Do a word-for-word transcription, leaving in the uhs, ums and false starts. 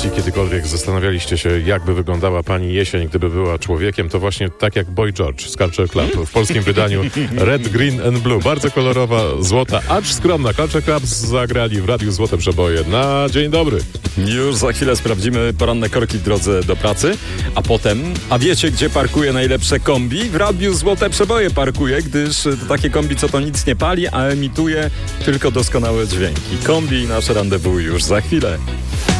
Jeśli kiedykolwiek zastanawialiście się, jakby wyglądała pani jesień, gdyby była człowiekiem, to właśnie tak jak Boy George z Culture Club w polskim wydaniu Red, Green and Blue. Bardzo kolorowa, złota, acz skromna. Culture Club zagrali w Radiu Złote Przeboje. Na dzień dobry. Już za chwilę sprawdzimy poranne korki w drodze do pracy, a potem, a wiecie, gdzie parkuje najlepsze kombi? W Radiu Złote Przeboje parkuje, gdyż to takie kombi, co to nic nie pali, a emituje tylko doskonałe dźwięki. Kombi i nasze rendezvous już za chwilę.